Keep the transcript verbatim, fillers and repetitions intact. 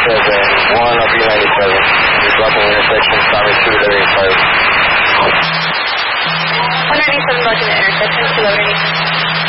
ninety-seven, one up U ninety-seven. You're blocking intersection, Tommy two thirty-five. one ninety-seven blocking the intersection, two eleven.